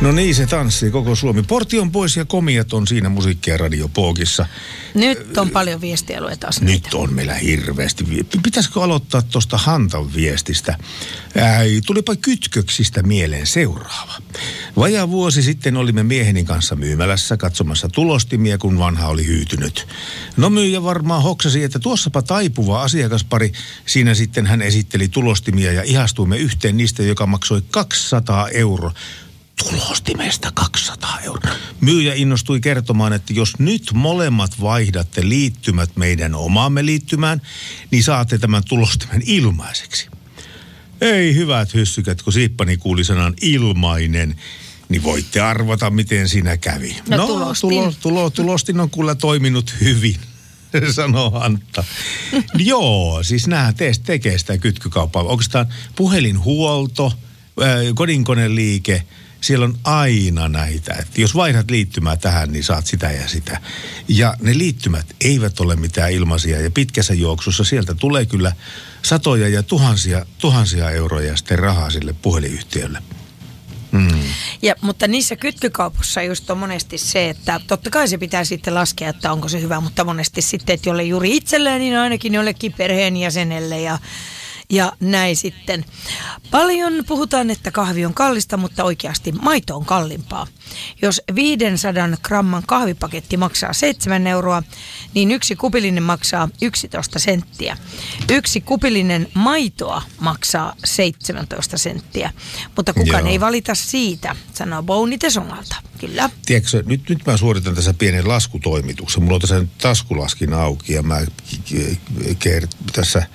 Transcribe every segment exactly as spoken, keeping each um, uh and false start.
No niin, se tanssii koko Suomi. Portti on pois ja komiat on siinä musiikkia Radio Pookissa. Nyt on paljon viestiä, luetaan Nyt niitä. On meillä hirveästi. Pitäisikö aloittaa tuosta Hantan viestistä? Ää, tulipa kytköksistä mieleen seuraava. Vajaa vuosi sitten olimme mieheni kanssa myymälässä katsomassa tulostimia, kun vanha oli hyytynyt. No myyjä varmaan hoksasi, että tuossapa taipuva asiakaspari. Siinä sitten hän esitteli tulostimia ja ihastuimme yhteen niistä, joka maksoi kaksisataa euroa. Tulostimesta kaksisataa euroa. Myyjä innostui kertomaan, että jos nyt molemmat vaihdatte liittymät meidän omaamme liittymään, niin saatte tämän tulostimen ilmaiseksi. Ei hyvät hyssykät, kun siippani kuuli sanan ilmainen, niin voitte arvata, miten siinä kävi. No, no tulostin. Tulo, tulo, tulostin on kyllä toiminut hyvin, sanoo Antta. Joo, siis nämä teistä tekee sitä kytkykauppaa. Oikeastaan puhelinhuolto, kodinkoneliike, siellä on aina näitä, että jos vaihdat liittymää tähän, niin saat sitä ja sitä. Ja ne liittymät eivät ole mitään ilmaisia ja pitkässä juoksussa sieltä tulee kyllä satoja ja tuhansia, tuhansia euroja sitten rahaa sille puhelinyhtiölle. Mm. Ja, mutta niissä kytkykaupoissa just on monesti se, että totta kai se pitää sitten laskea, että onko se hyvä, mutta monesti sitten, että jolle juuri itselleen, niin ainakin jollekin perheenjäsenelle ja Ja näin sitten. Paljon puhutaan, että kahvi on kallista, mutta oikeasti maito on kalliimpaa. Jos viisisataa gramman kahvipaketti maksaa seitsemän euroa, niin yksi kupillinen maksaa yksitoista senttiä. Yksi kupillinen maitoa maksaa seitsemäntoista senttiä. Mutta kukaan Joo. ei valita siitä, sanoo Bouni Tesongalta. Kyllä. Tiedätkö, nyt, nyt mä suoritan tässä pienen laskutoimituksen. Mulla on tässä nyt taskulaskin auki ja mä kert, tässä...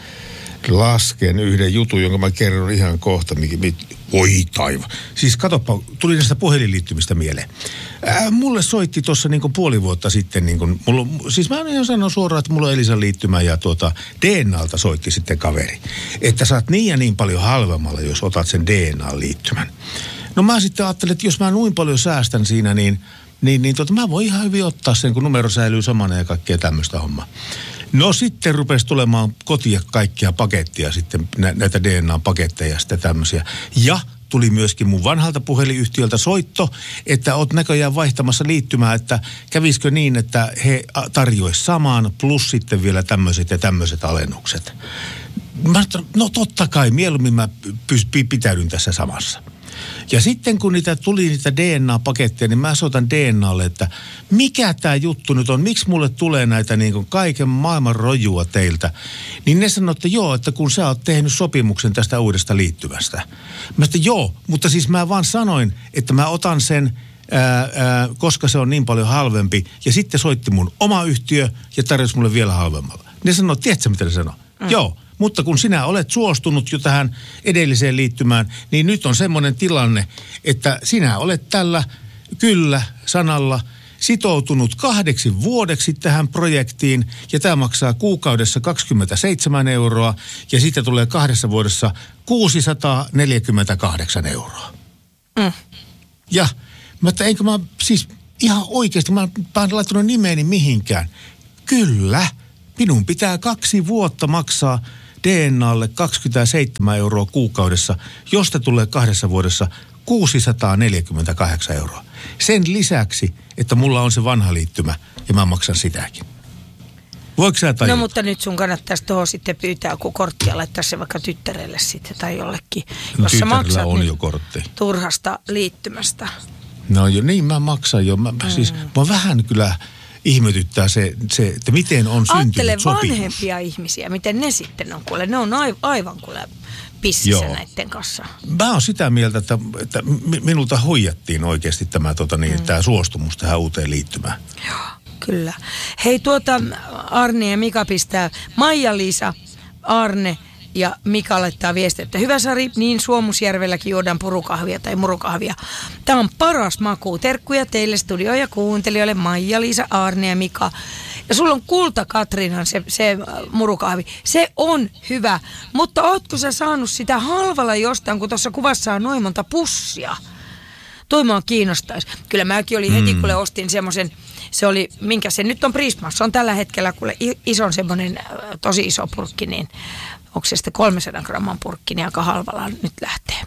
lasken yhden jutun, jonka mä kerron ihan kohta. Oi taiva. Siis katoppa, tuli näistä puhelinliittymistä mieleen. Ää, mulle soitti tuossa niinku puoli vuotta sitten, niinku, mulla, siis mä ihan sanon suoraan, että mulla on Elisan liittymä ja tuota D N A:lta soitti sitten kaveri. Että saat niin ja niin paljon halvemmalla, jos otat sen D N A-liittymän. No mä sitten ajattelin, että jos mä noin paljon säästän siinä, niin, niin, niin tota, mä voin ihan hyvin ottaa sen, kun numero säilyy samana ja kaikkea tämmöistä hommaa. No sitten rupesi tulemaan kotia kaikkia pakettia sitten, nä- näitä D N A-paketteja ja sitten tämmöisiä. Ja tuli myöskin mun vanhalta puhelinyhtiöltä soitto, että oot näköjään vaihtamassa liittymää, että kävisikö niin, että he tarjoisivat samaan plus sitten vielä tämmöiset ja tämmöiset alennukset. Mä no totta kai, mieluummin mä py- pitäydyn tässä samassa. Ja sitten kun niitä tuli niitä D N A-paketteja, niin mä soitan D N A:lle, että mikä tämä juttu nyt on, miksi mulle tulee näitä niin kuin kaiken maailman rojua teiltä. Niin ne sanoo, että joo, että kun sä oot tehnyt sopimuksen tästä uudesta liittyvästä. Mä sanoin, joo, mutta siis mä vaan sanoin, että mä otan sen, ää, ää, koska se on niin paljon halvempi. Ja sitten soitti mun oma yhtiö ja tarjosi mulle vielä halvemmalla. Ne sanoo, tiedätkö mitä ne sanoo? Mm. Joo. Mutta kun sinä olet suostunut jo tähän edelliseen liittymään, niin nyt on semmoinen tilanne, että sinä olet tällä kyllä-sanalla sitoutunut kahdeksi vuodeksi tähän projektiin, ja tämä maksaa kuukaudessa kaksikymmentäseitsemän euroa, ja siitä tulee kahdessa vuodessa kuusisataaneljäkymmentäkahdeksan euroa. Mm. Ja mä että enkö mä siis ihan oikeasti, mä en laittanut nimeeni mihinkään. Kyllä, minun pitää kaksi vuotta maksaa D N A:lle kaksikymmentäseitsemän euroa kuukaudessa, josta tulee kahdessa vuodessa kuusisataaneljäkymmentäkahdeksan euroa. Sen lisäksi, että mulla on se vanha liittymä ja mä maksan sitäkin. Voiko sä tajuta? No mutta nyt sun kannattaisi tuohon sitten pyytää joku kortti ja laittaa se vaikka tyttärelle sitten tai jollekin. No, jos sä maksat on jo kortti. Turhasta liittymästä. No jo niin mä maksan jo. Mä, mm. siis, mä vähän kyllä ihmetyttää se, se, että miten on syntynyt Ajattele sopimus. vanhempia ihmisiä, miten ne sitten on kuule. Ne on aivan kuule pississä Joo. näiden kanssa. Mä oon sitä mieltä, että, että minulta hoijattiin oikeasti tämä, tota niin, mm. tämä suostumus tähän uuteen liittymään. Joo, kyllä. Hei tuota, Arne ja Mika pistää, Maija-Liisa, Arne ja Mika laittaa viestiä, että hyvä Sari, niin Suomusjärvelläkin juodaan purukahvia tai murukahvia. Tämä on paras maku. Terkkuja teille studio- ja kuuntelijoille Maija-Liisa, Arne ja Mika. Ja sulla on Kulta Katrinan se, se murukahvi. Se on hyvä. Mutta ootko sä saanut sitä halvalla jostain, kun tuossa kuvassa on noin monta pussia? Toi mua kiinnostaisi. Kyllä mäkin olin heti, mm. kun ostin semmoisen, se oli, minkä se nyt on Prisma. Se on tällä hetkellä kuule ison semmoinen, tosi iso purkki, niin onko se sitten kolmesataa gramman purkki, niin aika halvalla nyt lähtee.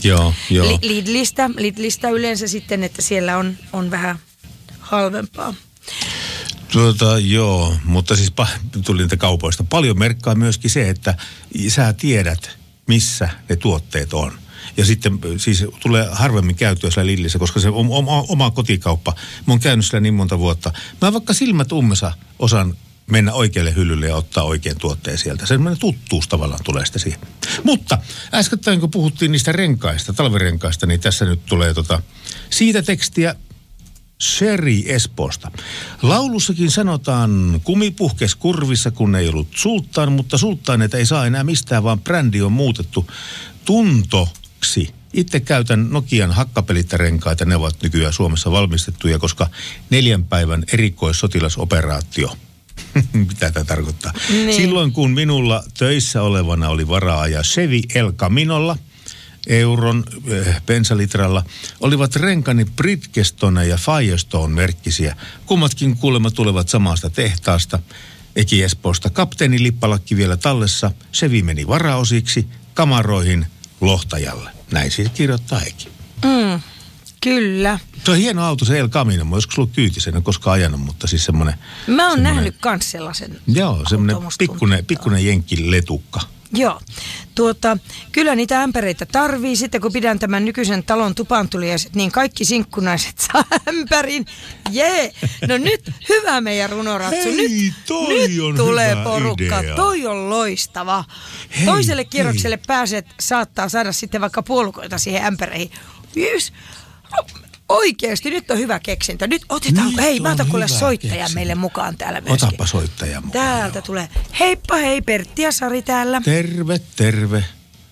Joo, joo. Li- Lidlistä, Lidlistä yleensä sitten, että siellä on, on vähän halvempaa. Tuota, joo, mutta siis pa- tuli niitä kaupoista. Paljon merkkaa myöskin se, että sä tiedät, missä ne tuotteet on. Ja sitten siis tulee harvemmin käyttöä siellä Lidlissä, koska se on oma, oma kotikauppa. Mä oon käynyt siellä niin monta vuotta. Mä vaikka silmät ummessa osaan mennä oikealle hyllylle ja ottaa oikean tuotteen sieltä. Sellainen tuttuus tavallaan tulee sitä siihen. Mutta äskettäin kun puhuttiin niistä renkaista, talvirenkaista, niin tässä nyt tulee tota, siitä tekstiä Sherry Espoosta. Laulussakin sanotaan, kumi puhkes kurvissa, kun ei ollut sulttaan, mutta sulttaaneita ei saa enää mistään, vaan brändi on muutettu tuntoksi. Itse käytän Nokian hakkapelittärenkaita, ne ovat nykyään Suomessa valmistettuja, koska neljän päivän erikoissotilasoperaatio. Mitä tämä tarkoittaa? Niin. Silloin kun minulla töissä olevana oli varaa ajaa Chevy El Caminolla, euron äh, bensalitralla, olivat renkani Bridgestone ja Firestone merkkisiä. Kummatkin kuulemma tulevat samasta tehtaasta. Eki Espoosta. Kapteeni lippalakki vielä tallessa. Chevy meni varaosiksi kamaroihin Lohtajalle. Näin siis kirjoittaa Eki. Mm, kyllä. Se on hieno auto, se El Camino. Mä joskus ollut kyytisen, en koskaan ajanut, mutta siis semmoinen... Mä oon nähnyt kans sellaisen. Joo, semmoinen pikkunen, pikkunen jenkkiletukka. Joo. Tuota, kyllä niitä ämpäreitä tarvii. Sitten kun pidän tämän nykyisen talon tupantuliaiset, niin kaikki sinkkunaiset saa ämpärin. Jee! No nyt hyvä meidän runoratsu. Hei, nyt toi nyt on tulee hyvä porukka. idea. Toi on loistava. Hei, Toiselle kierrokselle hei. pääset, saattaa saada sitten vaikka puolukoita siihen ämpäreihin. Yes. Oikeesti, nyt on hyvä keksintö. Nyt otetaan, Nyt hei, mä on otan kuule hyvä soittajan keksintö. meille mukaan täällä myöskin. Otapa soittajan mukaan. Täältä joo. tulee. Heippa hei, Pertti ja Sari täällä. Terve, terve.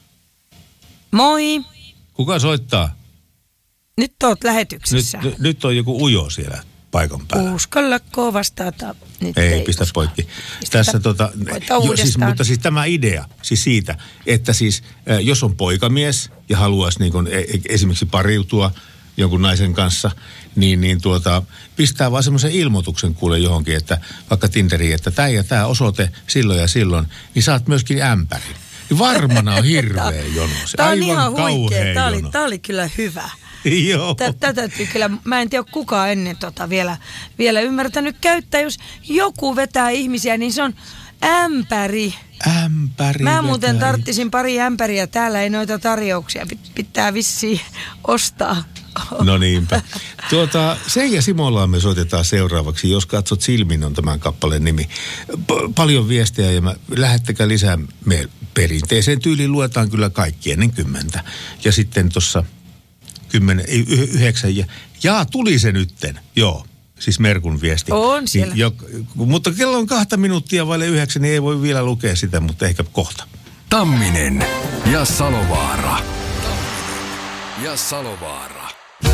Moi. Kuka soittaa? Nyt oot Nyt, lähetyksessä. n- nyt on joku ujo siellä paikan päällä. Uskallako vastata? Nyt Ei, ei pistä usko. poikki. Pistä Tässä tota, koita jo, siis, uudestaan. mutta siis tämä idea, siis siitä, että siis äh, jos on poikamies ja haluaisi niin kuin, e- esimerkiksi pariutua jonkun naisen kanssa, niin, niin tuota, pistää vaan semmoisen ilmoituksen kuule johonkin, että vaikka Tinderiin, että tämä ja tämä osoite silloin ja silloin, niin saat myöskin ämpärin. Niin varmana on hirveä jono. Se Tämä on aivan ihan huikea. kauhea Tämä oli, jono. tämä oli kyllä hyvä. Joo. Tätä täytyy kyllä, mä en tiedä kukaan ennen tota vielä, vielä ymmärtänyt käyttää. Jos joku vetää ihmisiä, niin se on ämpäri. Ämpäri. Mä muuten vetäri. tarttisin pari ämpäriä. Täällä ei noita tarjouksia. Pit- pitää vissiin ostaa. No niinpä. Tuota, Seija Simolaa me soitetaan seuraavaksi. Jos katsot silmin on tämän kappaleen nimi. P- paljon viestejä ja mä, lähettäkää lisää. Me perinteiseen tyyliin luetaan kyllä kaikki ennen kymmentä. Ja sitten tuossa kymmenen, y- y- yhdeksän ja... Jaa, tuli se nytten. Joo. Siis Merkun viesti. On siellä. Niin, jo, mutta kello on kahta minuuttia vaille yhdeksän, niin ei voi vielä lukea sitä, mutta ehkä kohta. Tamminen ja Salovaara. Ja Salovaara.